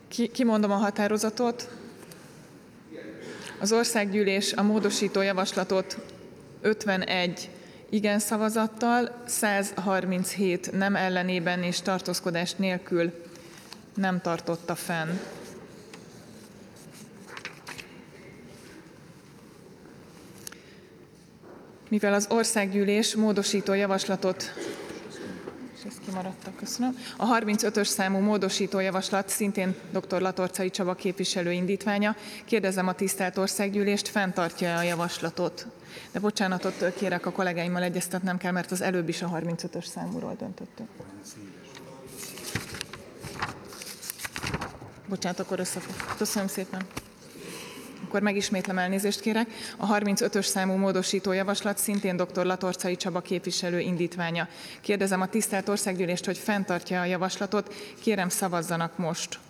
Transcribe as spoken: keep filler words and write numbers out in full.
Ki, kimondom a határozatot. Az országgyűlés a módosító javaslatot ötvenegy igen szavazattal, százharminchét nem ellenében és tartózkodás nélkül nem tartotta fenn. Mivel az országgyűlés módosító javaslatot, és ezt kimaradtak, köszönöm, a harmincötös számú módosító javaslat szintén dr. Latorcai Csaba képviselő indítványa, kérdezem a tisztelt országgyűlést, fenntartja a javaslatot. De bocsánatot kérek, a kollégáimmal egyeztetnem kell, mert az előbb is a harmincötös számúról döntöttünk. Bocsánat, akkor összefog. Köszönöm szépen. Akkor megismétlem, elnézést kérek. A harmincötös számú módosító javaslat szintén dr. Latorcai Csaba képviselő indítványa. Kérdezem a tisztelt országgyűlést, hogy fenntartja a javaslatot. Kérem, szavazzanak most.